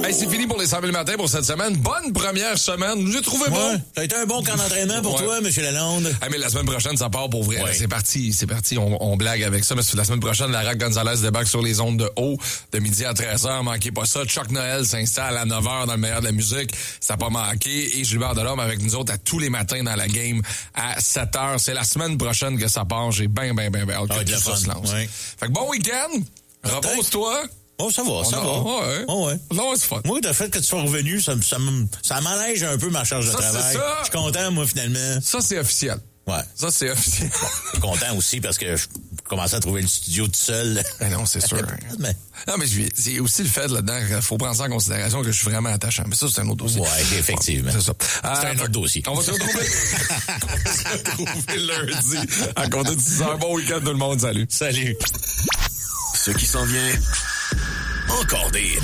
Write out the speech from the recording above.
Hey, c'est fini pour les 100 000 matins pour cette semaine. Bonne première semaine. J'ai trouvé bon. Ça a été un bon camp d'entraînement pour toi, M. Lalonde. Hey, mais la semaine prochaine, ça part pour vrai. Ouais. C'est parti. On blague avec ça. Mais la semaine prochaine, la Lara Gonzalez débarque sur les ondes de haut de midi à 13h. Manquez pas ça. Chuck Noël s'installe à 9h dans le meilleur de la musique. Ça n'a pas manqué. Et Gilbert Delorme avec nous autres à tous les matins dans la game à 7h. C'est la semaine prochaine que ça part. J'ai bien hâte que tout ça se lance. Ouais. Fait que bon week-end. Repose-toi. Oh, ça va. Ouais. Oh, ouais. Non, c'est fun. Moi, le fait que tu sois revenu, ça m'allège un peu ma charge de travail. Je suis content, moi, finalement. Ça, c'est officiel. Ouais. Ça, c'est officiel. Je suis content aussi parce que je commençais à trouver le studio tout seul. Mais non, c'est sûr. Non, mais c'est aussi le fait là-dedans qu'il faut prendre ça en considération que je suis vraiment attachant. Mais ça, c'est un autre dossier. Ouais, effectivement. C'est ça. C'est un autre dossier. On va se retrouver lundi à compter de 6h. Bon week-end tout le monde. Salut. Salut. Ce qui s'en vient, encore des